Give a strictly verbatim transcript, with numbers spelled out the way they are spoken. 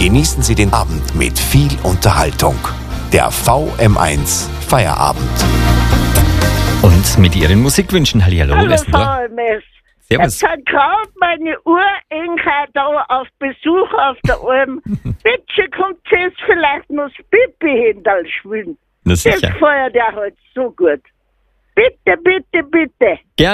Genießen Sie den Abend mit viel Unterhaltung. Der V M eins Feierabend. Und mit Ihren Musikwünschen. Hallihallo, Hallo, wer ist denn da? V M S. Servus. Jetzt sind gerade meine Urenkel da auf Besuch auf der Alm. Bitte kommt jetzt vielleicht noch das Pipi-Händel spielen. Na Das sicher. feiert er halt so gut. Bitte, bitte, bitte. Gerne.